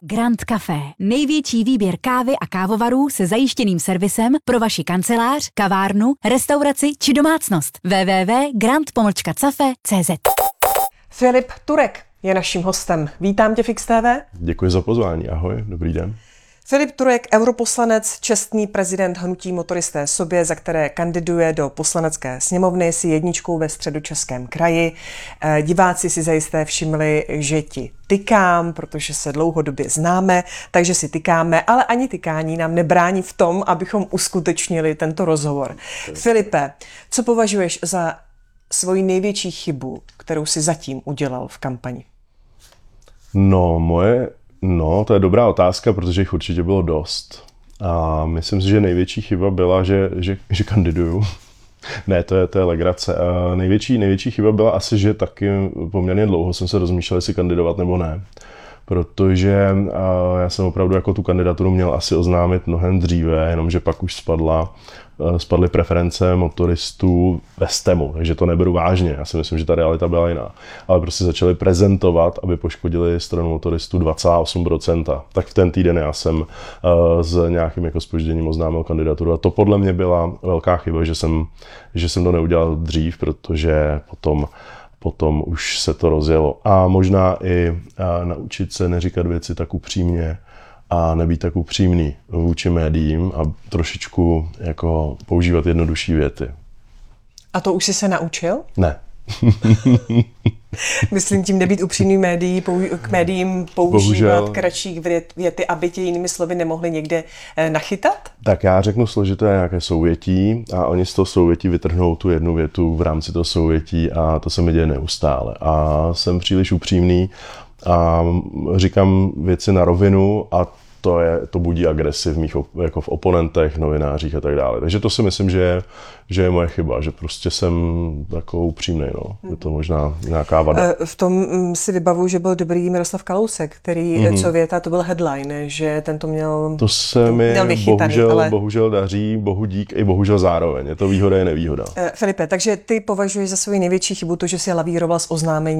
Grand Café. Největší výběr kávy a kávovarů se zajištěným servisem pro vaši kancelář, kavárnu, restauraci či domácnost. www.grand-cafe.cz. Filip Turek je naším hostem. Vítám tě v XTV. Děkuji za pozvání. Ahoj, dobrý den. Filip Turek, europoslanec, čestný prezident hnutí Motoristé sobě, za které kandiduje do poslanecké sněmovny, si jedničkou ve Středočeském kraji. Diváci si zajisté všimli, že ti tykám, protože se dlouhodobě známe, takže si tykáme, ale ani tykání nám nebrání v tom, abychom uskutečnili tento rozhovor. Filipe, co považuješ za svoji největší chybu, kterou si zatím udělal v kampani? No, to je dobrá otázka, protože jich určitě bylo dost. A myslím si, že největší chyba byla, že kandiduju. Ne, to je legrace. A největší chyba byla asi, že taky poměrně dlouho jsem se rozmýšlel, jestli kandidovat nebo ne. Protože já jsem opravdu jako tu kandidaturu měl asi oznámit mnohem dříve, jenomže pak už spadly preference motoristů ve STEMu, takže to neberu vážně. Já si myslím, že ta realita byla jiná. Ale prostě začali prezentovat, aby poškodili stranu motoristů 2,8%. Tak v ten týden já jsem s nějakým jako zpožděním oznámil kandidaturu a to podle mě byla velká chyba, že jsem to neudělal dřív, protože potom už se to rozjelo. A možná i naučit se neříkat věci tak upřímně a nebýt tak upřímný vůči médiím a trošičku jako používat jednodušší věty. A to už jsi se naučil? Ne. Myslím tím nebýt upřímný k médiím používat kratší věty, aby tě jinými slovy nemohli někde nachytat? Tak já řeknu složité nějaké souvětí a oni z toho souvětí vytrhnou tu jednu větu v rámci toho souvětí a to se mi děje neustále. A jsem příliš upřímný a říkám věci na rovinu a to budí agresi v mých jako v oponentech, novinářích a tak dále. Takže to si myslím, že je moje chyba, že prostě jsem takovou upřímnej, no. Je to možná nějaká vada. V tom si vybavuju, že byl dobrý Miroslav Kalousek, který, co věta, to byl headline, že ten to měl To se mi bohužel daří, bohu dík i bohužel zároveň. Je to výhoda i nevýhoda. Filipe, takže ty považuješ za svou největší chybu to, že jsi lavíroval s oznámením